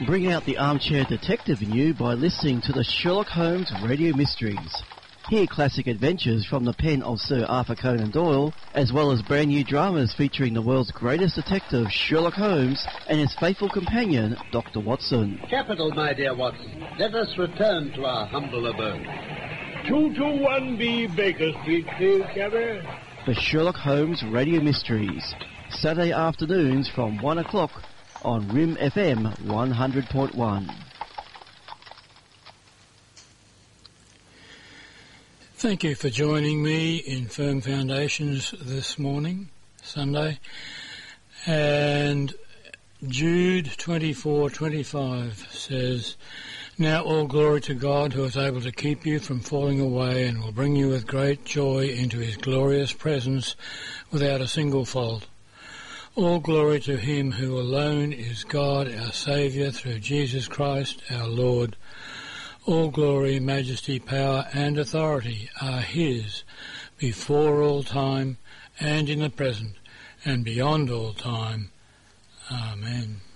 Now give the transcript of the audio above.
Bring out the armchair detective in you by listening to the Sherlock Holmes Radio Mysteries. Hear classic adventures from the pen of Sir Arthur Conan Doyle, as well as brand new dramas featuring the world's greatest detective, Sherlock Holmes, and his faithful companion, Dr. Watson. Capital, my dear Watson. Let us return to our humble abode. 221B Baker Street, please, Cabby. The Sherlock Holmes Radio Mysteries, Saturday afternoons from 1 o'clock on RIM FM 100.1. Thank you for joining me in Firm Foundations this morning, Sunday. And Jude 24:25 says, "Now all glory to God, who is able to keep you from falling away and will bring you with great joy into his glorious presence without a single fault. All glory to him who alone is God, our Saviour, through Jesus Christ, our Lord. All glory, majesty, power, and authority are his, before all time, and in the present, and beyond all time. Amen."